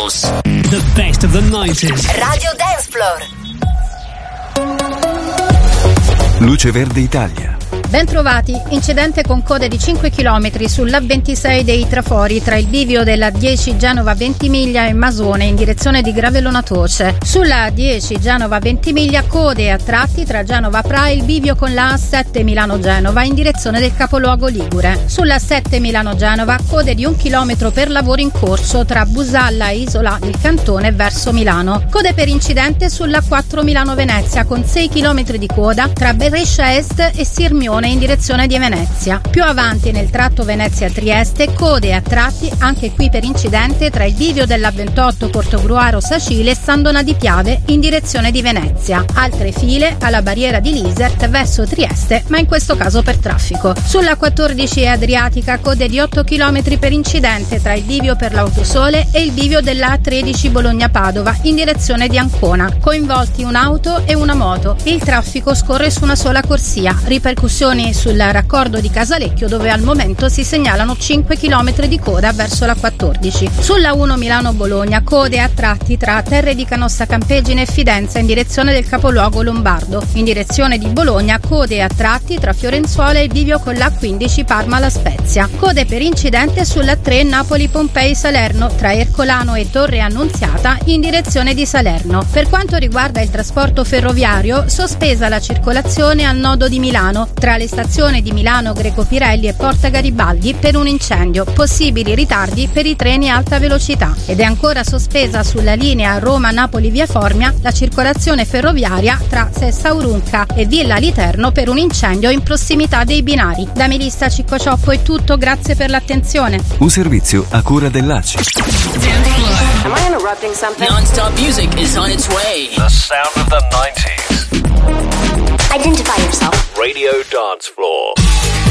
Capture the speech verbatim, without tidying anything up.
House. The best of the nineties. Radio Dance Floor. Luce Verde Italia. Ben trovati, incidente con code di cinque chilometri sull'A ventisei dei Trafori tra il bivio della dieci Genova Ventimiglia e Masone in direzione di Gravellona Toce. Sulla dieci Genova Ventimiglia code a tratti tra Genova Pra e il bivio con la A sette Milano Genova in direzione del capoluogo ligure. Sulla sette Milano Genova code di un chilometro per lavori in corso tra Busalla e Isola del Cantone verso Milano. Code per incidente sulla quattro Milano Venezia con sei chilometri di coda tra Brescia Est e Sirmione in direzione di Venezia. Più avanti nel tratto Venezia-Trieste code a tratti anche qui per incidente tra il bivio della ventotto Portogruaro Sacile e Sandona di Piave in direzione di Venezia. Altre file alla barriera di Lisert verso Trieste, ma in questo caso per traffico. Sulla quattordici Adriatica code di otto chilometri per incidente tra il bivio per l'Autosole e il bivio della A tredici Bologna-Padova in direzione di Ancona. Coinvolti un'auto e una moto. Il traffico scorre su una sola corsia. Ripercussioni sul raccordo di Casalecchio dove al momento si segnalano cinque chilometri di coda verso la quattordici. Sulla uno Milano-Bologna code a tratti tra Terre di Canossa Campegine e Fidenza in direzione del capoluogo lombardo. In direzione di Bologna code a tratti tra Fiorenzuola e il bivio con l'A quindici Parma-La Spezia. Code per incidente sulla tre Napoli-Pompei-Salerno tra Ercolano e Torre Annunziata in direzione di Salerno. Per quanto riguarda il trasporto ferroviario, sospesa la circolazione al nodo di Milano tra le stazioni di Milano Greco Pirelli e Porta Garibaldi per un incendio, possibili ritardi per i treni a alta velocità ed è ancora sospesa sulla linea Roma-Napoli via Formia la circolazione ferroviaria tra Sessa Aurunca e Villa Literno per un incendio in prossimità dei binari. Da Melissa Ciccocioppo è tutto, grazie per l'attenzione. Un servizio a cura dell'A C I. Am I interrupting something? Non-stop music is on its way. The sound of the nineties. Identify yourself. Radio Dance Floor.